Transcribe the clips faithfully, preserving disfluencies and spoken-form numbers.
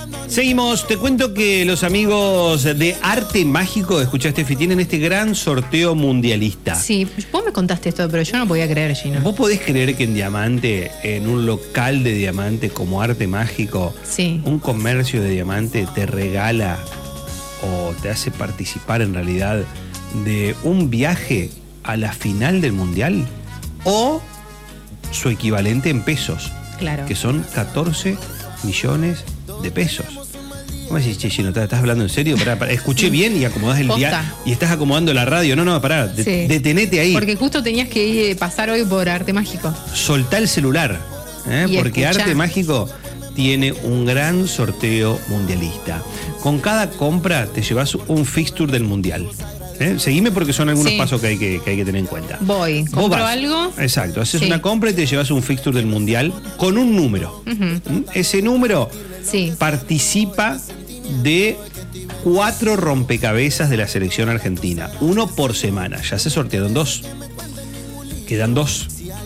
Seguimos, te cuento que los amigos de Arte Mágico, escuchaste, tienen este gran sorteo mundialista. Sí, vos me contaste esto, pero yo no podía creer, Gino. ¿Vos podés creer que en Diamante, en un local de diamante como Arte Mágico, sí, un comercio de diamante te regala o te hace participar en realidad de un viaje a la final del mundial o su equivalente en pesos? Claro. Que son catorce millones de pesos. ¿Cómo decís, che, Gino, estás hablando en serio? Pará, pará, escuché bien y acomodás el día y estás acomodando la radio. No, no, pará, de, sí. detenete ahí. Porque justo tenías que ir, pasar hoy por Arte Mágico. Soltá el celular, ¿eh? Porque escuchá. Arte Mágico tiene un gran sorteo mundialista. Con cada compra te llevas un fixture del mundial. ¿Eh? Seguime porque son algunos sí. pasos que hay que, que hay que tener en cuenta. Voy, compro algo. Exacto, haces sí. una compra y te llevas un fixture del mundial con un número. Uh-huh. Ese número sí. participa de cuatro rompecabezas de la selección argentina, uno por semana. Ya se sortearon dos. Quedan dos.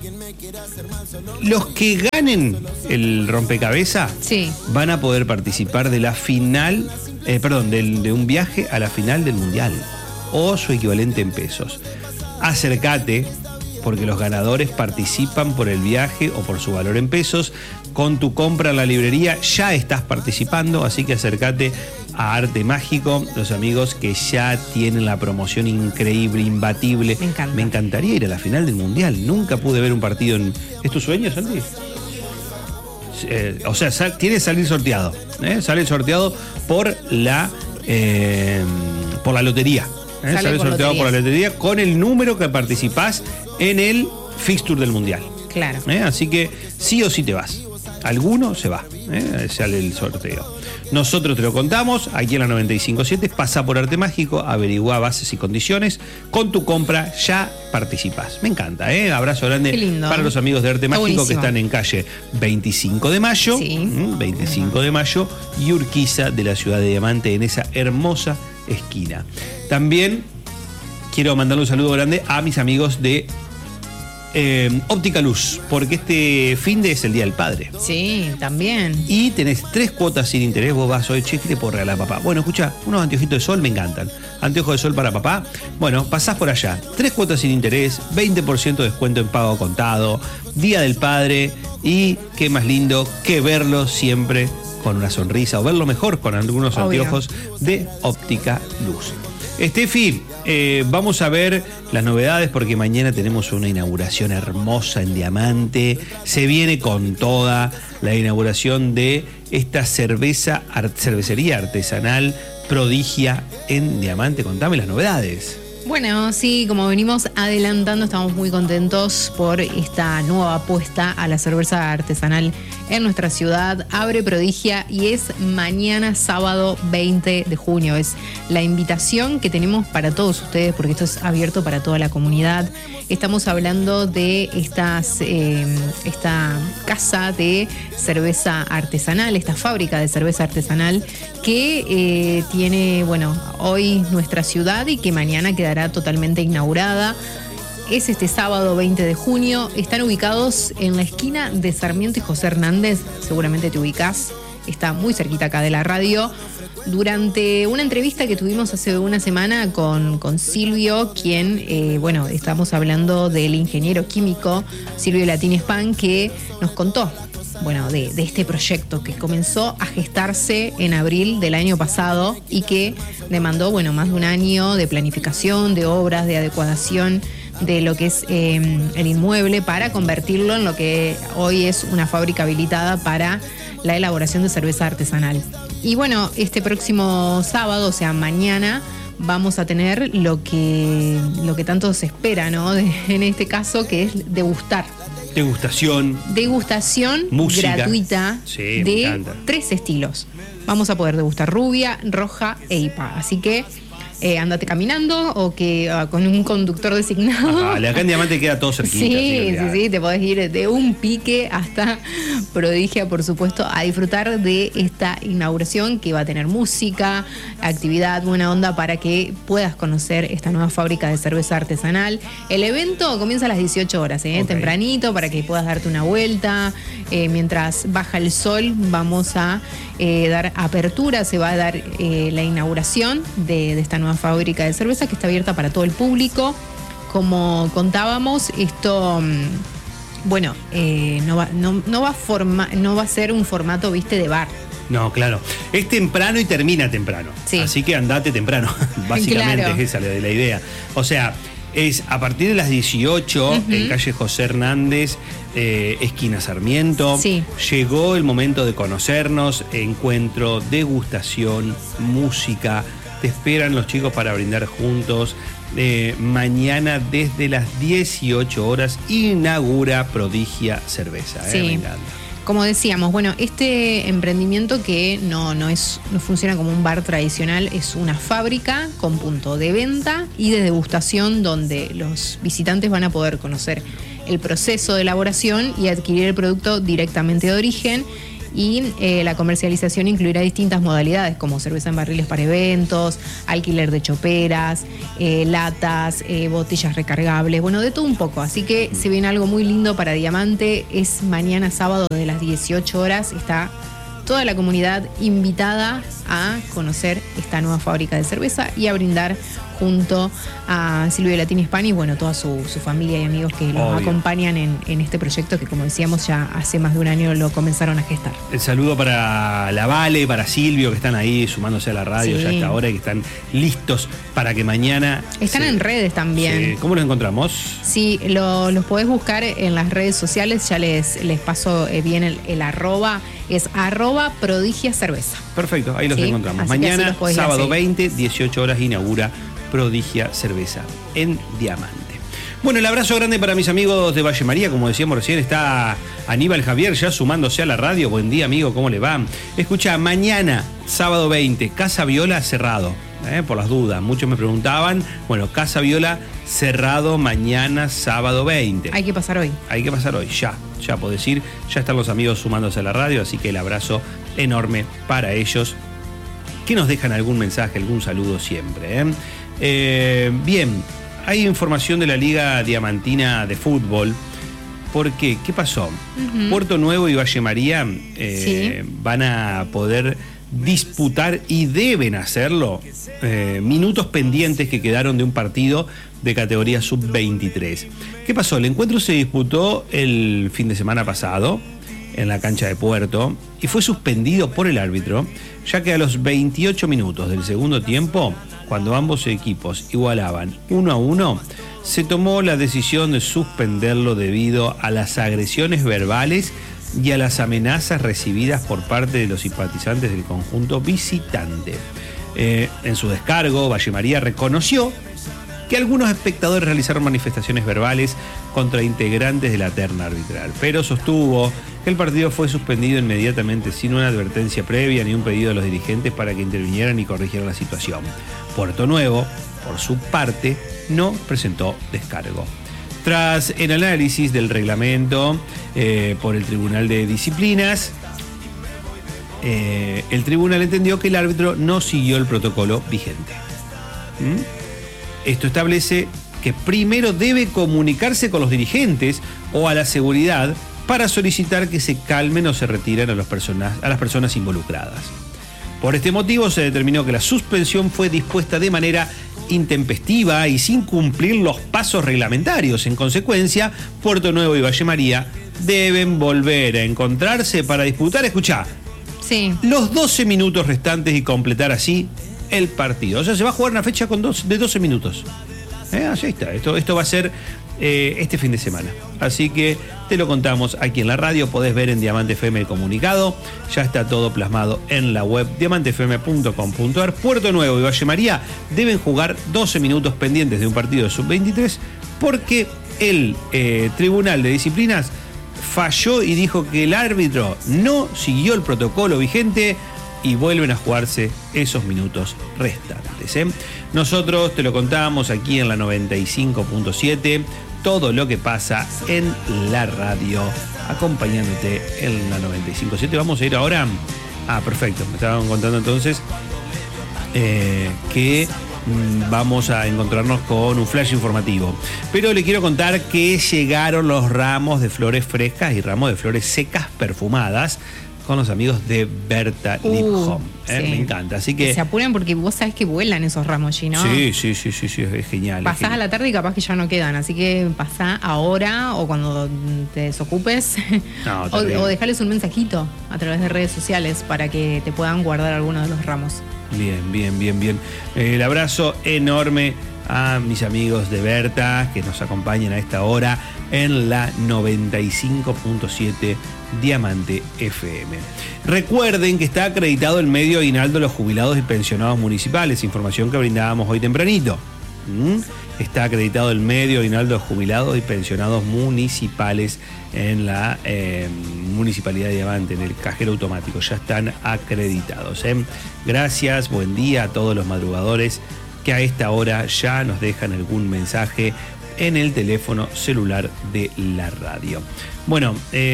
Los que ganen el rompecabezas sí. van a poder participar de la final, eh, perdón, de, de un viaje a la final del mundial o su equivalente en pesos. Acércate, porque los ganadores participan por el viaje o por su valor en pesos. Con tu compra en la librería ya estás participando, así que acércate a Arte Mágico, los amigos que ya tienen la promoción increíble, imbatible. Me encanta. Me encantaría ir a la final del mundial. Nunca pude ver un partido en... ¿Es tu sueño, Santi? Eh, o sea, sal, tiene que salir sorteado. ¿eh? Sale sorteado por la, eh, por la lotería. ¿Eh? Sale, Sale por sorteado lotería. por la lotería con el número que participás en el fixture del mundial. Claro. ¿Eh? Así que sí o sí te vas. Alguno se va. ¿eh? Sale el sorteo. Nosotros te lo contamos aquí en la noventa y cinco punto siete. Pasa por Arte Mágico, averigua bases y condiciones. Con tu compra ya participás. Me encanta, ¿eh? Abrazo grande para los amigos de Arte Mágico buenísimo. que están en calle veinticinco de mayo. Sí. veinticinco de mayo y Urquiza de la ciudad de Diamante, en esa hermosa esquina. También quiero mandarle un saludo grande a mis amigos de eh, Óptica Luz, porque este fin de es el Día del Padre. Sí, también. Y tenés tres cuotas sin interés. Vos vas hoy, che, ¿qué le puedo regalar a papá? Bueno, escucha, unos anteojitos de sol me encantan. Anteojos de sol para papá. Bueno, pasás por allá. Tres cuotas sin interés, veinte por ciento de descuento en pago contado, Día del Padre, y qué más lindo que verlo siempre con una sonrisa o verlo mejor con algunos Obvio. anteojos de Óptica Luz. Estefi, eh, vamos a ver las novedades porque mañana tenemos una inauguración hermosa en Diamante. Se viene con toda la inauguración de esta cerveza, art, cervecería artesanal Prodigia en Diamante. Contame las novedades. Bueno, sí, como venimos adelantando, estamos muy contentos por esta nueva apuesta a la cerveza artesanal en nuestra ciudad. Abre Prodigia y es mañana sábado veinte de junio. Es la invitación que tenemos para todos ustedes, porque esto es abierto para toda la comunidad. Estamos hablando de estas, eh, esta casa de cerveza artesanal, esta fábrica de cerveza artesanal que eh, tiene, bueno, hoy nuestra ciudad y que mañana quedará totalmente inaugurada. Es este sábado veinte de junio. Están ubicados en la esquina de Sarmiento y José Hernández. Seguramente te ubicás. Está muy cerquita acá de la radio. Durante una entrevista que tuvimos hace una semana con, con Silvio, quien, eh, bueno, estamos hablando del ingeniero químico Silvio Latini Span, que nos contó, bueno, de, de este proyecto que comenzó a gestarse en abril del año pasado y que demandó, bueno, más de un año de planificación, de obras, de adecuación de lo que es eh, el inmueble para convertirlo en lo que hoy es una fábrica habilitada para la elaboración de cerveza artesanal. Y bueno, este próximo sábado, o sea, mañana, vamos a tener lo que, lo que tanto se espera, ¿no? De, en este caso, que es degustar. Degustación. Degustación música. gratuita sí, de tres estilos. Vamos a poder degustar rubia, roja e I P A. Así que eh, andate caminando o que uh, con un conductor designado. Vale, acá en Diamante queda todo cerquita. Sí, sí, sí, te podés ir de un pique hasta Prodigia, por supuesto, a disfrutar de esta inauguración que va a tener música, actividad, buena onda para que puedas conocer esta nueva fábrica de cerveza artesanal. El evento comienza a las dieciocho horas, ¿eh? Okay. Tempranito, para que puedas darte una vuelta. Eh, mientras baja el sol, vamos a eh, dar apertura, se va a dar eh, la inauguración de, de esta nueva fábrica de cerveza que está abierta para todo el público. Como contábamos, esto, bueno, eh, no, va, no, no, va forma, no va a ser un formato, viste, de bar. No, claro. Es temprano y termina temprano. Sí. Así que andate temprano. Básicamente claro. Es esa la, la idea. O sea, es a partir de las dieciocho, uh-huh. en calle José Hernández, eh, esquina Sarmiento. Sí. Llegó el momento de conocernos, encuentro, degustación, música. Te esperan los chicos para brindar juntos. Eh, mañana desde las dieciocho horas inaugura Prodigia Cerveza. Eh, sí. Me encanta. Como decíamos, bueno, este emprendimiento que no, no, es, no funciona como un bar tradicional, es una fábrica con punto de venta y de degustación donde los visitantes van a poder conocer el proceso de elaboración y adquirir el producto directamente de origen. Y eh, la comercialización incluirá distintas modalidades como cerveza en barriles para eventos, alquiler de choperas, eh, latas, eh, botellas recargables, bueno, de todo un poco. Así que se viene algo muy lindo para Diamante. Es mañana sábado de las dieciocho horas. Está toda la comunidad invitada a conocer esta nueva fábrica de cerveza y a brindar junto a Silvio Latini Hispani y bueno, toda su, su familia y amigos que los Obvio. acompañan en, en este proyecto que, como decíamos, ya hace más de un año lo comenzaron a gestar. El saludo para la Vale, para Silvio, que están ahí sumándose a la radio sí. ya a esta hora y que están listos para que mañana... Están se... en redes también. Sí. ¿Cómo los encontramos? Sí, lo, los podés buscar en las redes sociales, ya les, les paso bien el, el arroba, es arroba Prodigia Cerveza. Perfecto, ahí los ¿Sí? encontramos. Así mañana, sábado veinte, dieciocho horas, inaugura Prodigia Cerveza en Diamante. Bueno, el abrazo grande para mis amigos de Valle María, como decíamos recién, está Aníbal Javier ya sumándose a la radio. Buen día, amigo, ¿cómo le va? Escucha, mañana, sábado veinte, Casa Viola cerrado, eh, por las dudas, muchos me preguntaban. Bueno, Casa Viola cerrado mañana, sábado veinte. Hay que pasar hoy. Hay que pasar hoy, ya, ya puedo decir, ya están los amigos sumándose a la radio, así que el abrazo enorme para ellos, que nos dejan algún mensaje, algún saludo siempre, ¿eh? Eh, bien, hay información de la Liga Diamantina de Fútbol. ¿Por qué? ¿Qué pasó? Uh-huh. Puerto Nuevo y Valle María eh, ¿Sí? van a poder disputar y deben hacerlo eh, minutos pendientes que quedaron de un partido de categoría sub veintitrés. ¿Qué pasó? El encuentro se disputó el fin de semana pasado en la cancha de Puerto y fue suspendido por el árbitro, ya que a los veintiocho minutos del segundo tiempo, cuando ambos equipos igualaban uno a uno, se tomó la decisión de suspenderlo debido a las agresiones verbales y a las amenazas recibidas por parte de los simpatizantes del conjunto visitante. Eh, en su descargo, Valle María reconoció que algunos espectadores realizaron manifestaciones verbales contra integrantes de la terna arbitral, pero sostuvo que el partido fue suspendido inmediatamente sin una advertencia previa ni un pedido de los dirigentes para que intervinieran y corrigieran la situación. Puerto Nuevo, por su parte, no presentó descargo. Tras el análisis del reglamento eh, por el Tribunal de Disciplinas, eh, el tribunal entendió que el árbitro no siguió el protocolo vigente. ¿Mm? Esto establece que primero debe comunicarse con los dirigentes o a la seguridad para solicitar que se calmen o se retiren a, los personas, a las personas involucradas. Por este motivo se determinó que la suspensión fue dispuesta de manera intempestiva y sin cumplir los pasos reglamentarios. En consecuencia, Puerto Nuevo y Valle María deben volver a encontrarse para disputar, escuchá, sí. los doce minutos restantes y completar así el partido. O sea, se va a jugar una fecha con dos, de doce minutos. ¿Eh? Así está. Esto, esto va a ser eh, este fin de semana. Así que te lo contamos aquí en la radio. Podés ver en Diamante F M el comunicado. Ya está todo plasmado en la web diamante f m punto com punto a r. Puerto Nuevo y Valle María deben jugar doce minutos pendientes de un partido de sub veintitrés porque el eh, Tribunal de Disciplinas falló y dijo que el árbitro no siguió el protocolo vigente y vuelven a jugarse esos minutos restantes, ¿eh? Nosotros te lo contamos aquí en la noventa y cinco punto siete, todo lo que pasa en la radio, acompañándote en la noventa y cinco punto siete. Vamos a ir ahora. Ah, perfecto, me estaban contando entonces eh, que vamos a encontrarnos con un flash informativo. Pero le quiero contar que llegaron los ramos de flores frescas y ramos de flores secas perfumadas con los amigos de Berta Uh, Lip Home. ¿eh? sí. Me encanta. Así que. Que se apuren porque vos sabés que vuelan esos ramos, G, ¿no? Sí, sí, sí, sí, sí, es genial. es Pasás genial. a la tarde y capaz que ya no quedan, así que pasá ahora o cuando te desocupes No, o, terrible. o dejales un mensajito a través de redes sociales para que te puedan guardar alguno de los ramos. Bien, bien, bien, bien. El abrazo enorme a mis amigos de Berta que nos acompañan a esta hora en la noventa y cinco punto siete Diamante F M. Recuerden que está acreditado el medio aguinaldo de los jubilados y pensionados municipales, información que brindábamos hoy tempranito. ¿Mm? Está acreditado el medio aguinaldo de jubilados y pensionados municipales en la eh, Municipalidad de Diamante, en el cajero automático. Ya están acreditados, ¿eh? Gracias, buen día a todos los madrugadores que a esta hora ya nos dejan algún mensaje en el teléfono celular de la radio. Bueno,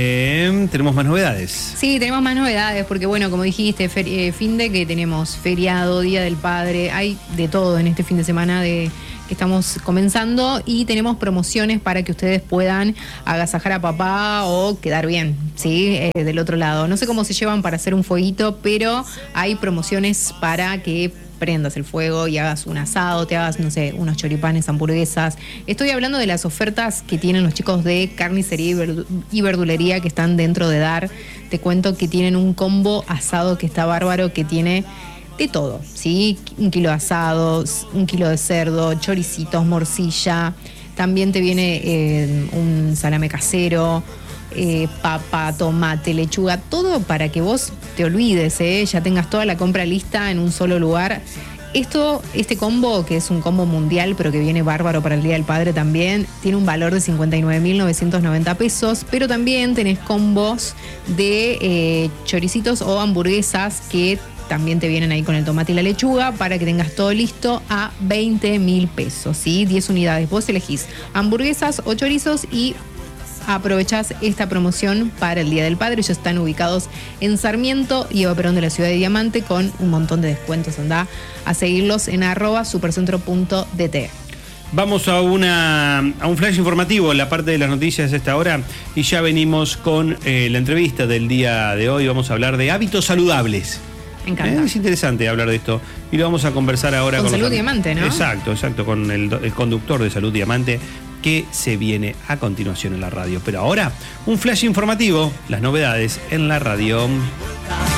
eh, tenemos más novedades. Sí, tenemos más novedades porque, bueno, como dijiste, fer- eh, fin de que tenemos feriado, Día del Padre, hay de todo en este fin de semana de que estamos comenzando y tenemos promociones para que ustedes puedan agasajar a papá o quedar bien, ¿sí? Eh, del otro lado. No sé cómo se llevan para hacer un fueguito, pero hay promociones para que prendas el fuego y hagas un asado, te hagas, no sé, unos choripanes, hamburguesas. Estoy hablando de las ofertas que tienen los chicos de carnicería y, verdu- y verdulería que están dentro de Dar. Te cuento que tienen un combo asado que está bárbaro, que tiene de todo, ¿sí? Un kilo de asado, un kilo de cerdo, choricitos, morcilla. También te viene eh, un salame casero, eh, papa, tomate, lechuga, todo para que vos te olvides, ¿eh? Ya tengas toda la compra lista en un solo lugar. Esto, este combo, que es un combo mundial, pero que viene bárbaro para el Día del Padre también, tiene un valor de cincuenta y nueve mil novecientos noventa pesos, pero también tenés combos de eh, choricitos o hamburguesas que también te vienen ahí con el tomate y la lechuga para que tengas todo listo a veinte mil pesos, ¿sí? diez unidades. Vos elegís hamburguesas o chorizos y aprovechás esta promoción para el Día del Padre. Ellos están ubicados en Sarmiento y Eva Perón de la ciudad de Diamante con un montón de descuentos. Andá a seguirlos en arroba supercentro punto d t. Vamos a, una, a un flash informativo en la parte de las noticias de esta hora y ya venimos con eh, la entrevista del día de hoy. Vamos a hablar de hábitos saludables. Me encanta. Eh, es interesante hablar de esto y lo vamos a conversar ahora Con con Salud los- Diamante, ¿no? Exacto, exacto, con el, el conductor de Salud Diamante que se viene a continuación en la radio. Pero ahora, un flash informativo, las novedades en la radio.